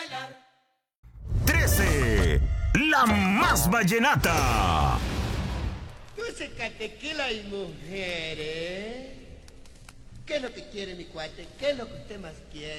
13. La más vallenata. Música, tequila y mujeres. ¿Qué es lo que quiere mi cuate? ¿Qué es lo que usted más quiere?